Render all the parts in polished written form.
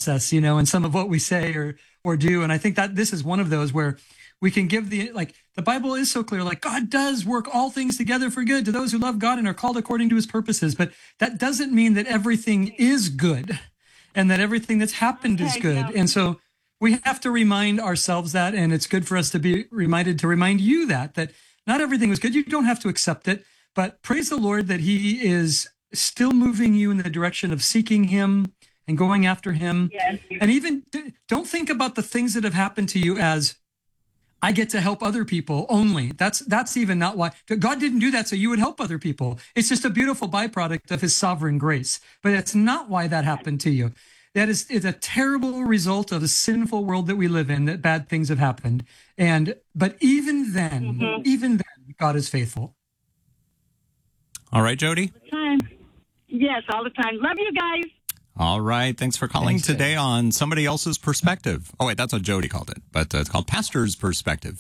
process, in some of what we say or do. And I think that this is one of those where we can give the Bible is so clear, God does work all things together for good to those who love God and are called according to his purposes. But that doesn't mean that everything is good and that everything that's happened is good. And so we have to remind ourselves that, and it's good for us to be reminded, to remind you that not everything was good. You don't have to accept it, but praise the Lord that he is still moving you in the direction of seeking him and going after him. Yes. And even don't think about the things that have happened to you as, I get to help other people only. That's even not why. God didn't do that so you would help other people. It's just a beautiful byproduct of his sovereign grace. But that's not why that happened to you. It's a terrible result of the sinful world that we live in, that bad things have happened. But even then, God is faithful. All right, Jody? All the time. Yes, all the time. Love you guys. All right. Thanks for calling today on Somebody Else's Perspective. Oh, wait, that's what Jody called it, but it's called Pastor's Perspective.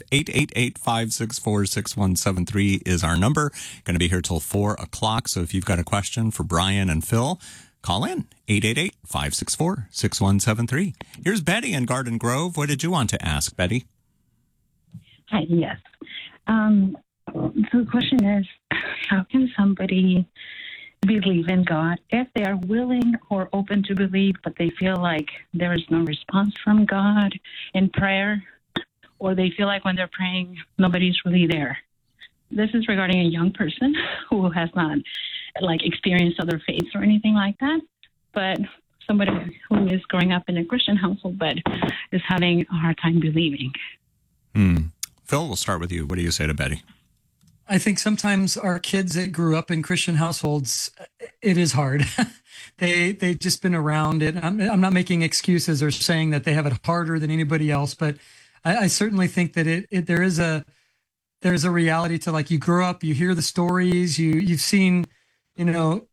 888-564-6173 is our number. Going to be here till 4 o'clock. So if you've got a question for Brian and Phil, call in 888-564-6173. Here's Betty in Garden Grove. What did you want to ask, Betty? Hi, yes. So the question is, how can somebody believe in God if they are willing or open to believe, but they feel like there is no response from God in prayer, or they feel like when they're praying, nobody's really there? This is regarding a young person who has not experienced other faiths or anything like that, but somebody who is growing up in a Christian household but is having a hard time believing. Phil, we'll start with you. What do you say to Betty? I think sometimes our kids that grew up in Christian households, it is hard. They've just been around it. I'm not making excuses or saying that they have it harder than anybody else, but I certainly think that there's a reality to, you grow up, you hear the stories, you've seen, you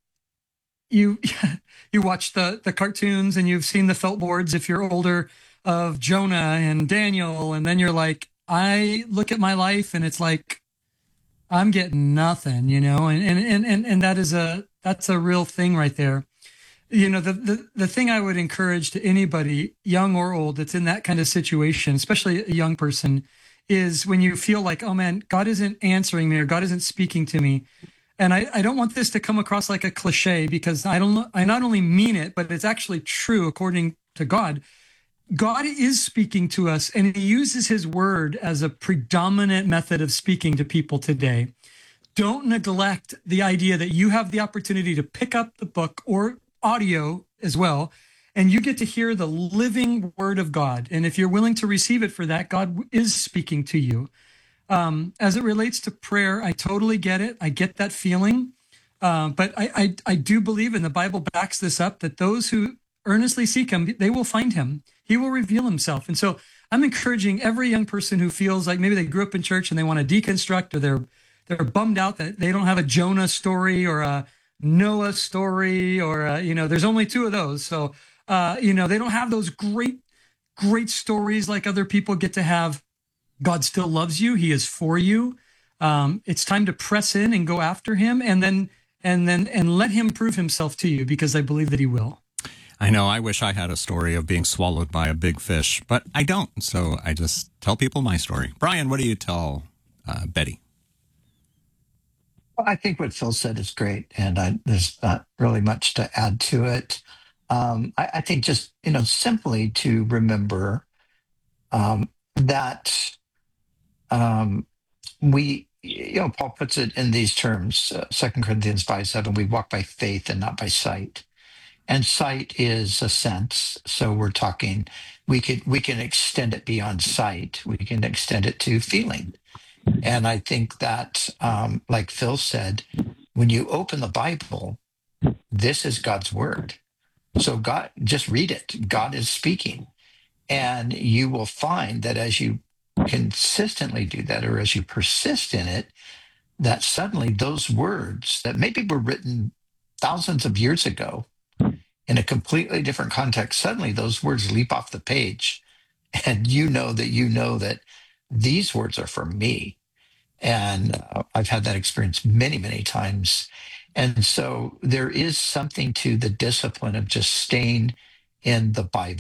watch the cartoons and you've seen the felt boards if you're older of Jonah and Daniel, and then you're like, I look at my life and it's like, I'm getting nothing, and that's a real thing right there. The thing I would encourage to anybody, young or old, that's in that kind of situation, especially a young person, is when you feel like, oh man, God isn't answering me or God isn't speaking to me. And I don't want this to come across like a cliche, because I not only mean it, but it's actually true according to God. God is speaking to us, and he uses his word as a predominant method of speaking to people today. Don't neglect the idea that you have the opportunity to pick up the book or audio as well, and you get to hear the living word of God. And if you're willing to receive it for that, God is speaking to you. As it relates to prayer, I totally get it. I get that feeling. But I do believe, and the Bible backs this up, that those who earnestly seek him, they will find him. He will reveal himself. And so I'm encouraging every young person who feels like maybe they grew up in church and they want to deconstruct, or they're bummed out that they don't have a Jonah story or a Noah story, or there's only two of those. So they don't have those great stories like other people get to have. God still loves you. He is for you. It's time to press in and go after him, and let him prove himself to you, because I believe that he will. I know. I wish I had a story of being swallowed by a big fish, but I don't. So I just tell people my story. Brian, what do you tell Betty? Well, I think what Phil said is great, and there's not really much to add to it. I think just, simply to remember that we, Paul puts it in these terms, 2 Corinthians 5:7, we walk by faith and not by sight. And sight is a sense. So we're talking, we can extend it beyond sight. We can extend it to feeling. And I think that, like Phil said, when you open the Bible, this is God's word. So God, just read it. God is speaking. And you will find that as you consistently do that, or as you persist in it, that suddenly those words that maybe were written thousands of years ago in a completely different context, suddenly those words leap off the page, and you know that these words are for me. And I've had that experience many, many times. And so there is something to the discipline of just staying in the Bible.